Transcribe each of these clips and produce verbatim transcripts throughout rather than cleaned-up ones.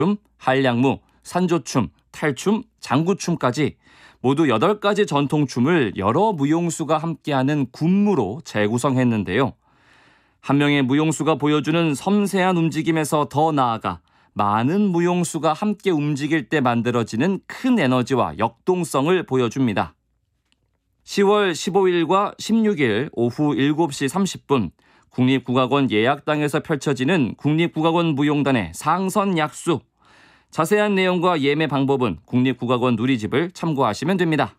한량무, 산조춤, 탈춤, 장구춤까지 모두 여덟 가지 전통춤을 여러 무용수가 함께하는 군무로 재구성했는데요. 한 명의 무용수가 보여주는 섬세한 움직임에서 더 나아가 많은 무용수가 함께 움직일 때 만들어지는 큰 에너지와 역동성을 보여줍니다. 시월 십오일과 십육일 오후 일곱 시 삼십 분 국립국악원 예약당에서 펼쳐지는 국립국악원 무용단의 상선약수. 자세한 내용과 예매 방법은 국립국악원 누리집을 참고하시면 됩니다.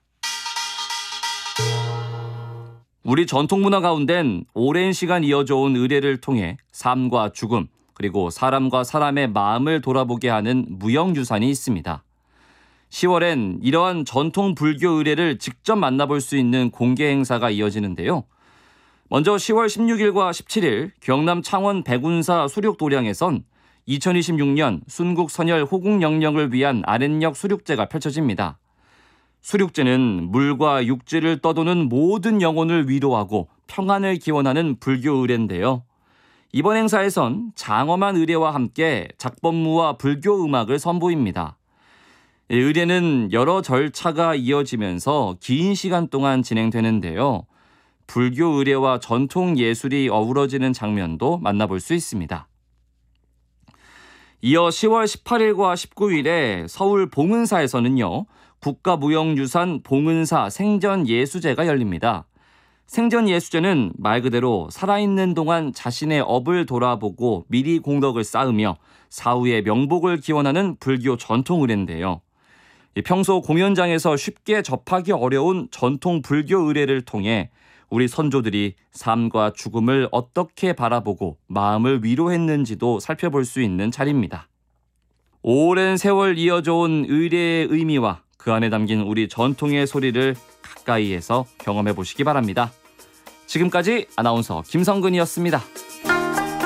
우리 전통문화 가운데는 오랜 시간 이어져 온 의례를 통해 삶과 죽음, 그리고 사람과 사람의 마음을 돌아보게 하는 무형유산이 있습니다. 시월엔 이러한 전통 불교 의례를 직접 만나볼 수 있는 공개 행사가 이어지는데요. 먼저 시월 십육일과 십칠일 경남 창원 백운사 수륙도량에선 이천이십육년 순국선열 호국영령을 위한 아랫역 수륙제가 펼쳐집니다. 수륙제는 물과 육지를 떠도는 모든 영혼을 위로하고 평안을 기원하는 불교 의례인데요. 이번 행사에선 장엄한 의례와 함께 작법무와 불교 음악을 선보입니다. 의례는 여러 절차가 이어지면서 긴 시간 동안 진행되는데요. 불교 의례와 전통 예술이 어우러지는 장면도 만나볼 수 있습니다. 이어 시월 십팔일과 십구일에 서울 봉은사에서는요, 국가무형유산 봉은사 생전예수제가 열립니다. 생전예수제는 말 그대로 살아있는 동안 자신의 업을 돌아보고 미리 공덕을 쌓으며 사후의 명복을 기원하는 불교 전통 의례인데요. 평소 공연장에서 쉽게 접하기 어려운 전통 불교 의례를 통해 우리 선조들이 삶과 죽음을 어떻게 바라보고 마음을 위로했는지도 살펴볼 수 있는 자리입니다. 오랜 세월 이어져 온 의례의 의미와 그 안에 담긴 우리 전통의 소리를 가까이에서 경험해 보시기 바랍니다. 지금까지 아나운서 김성근이었습니다.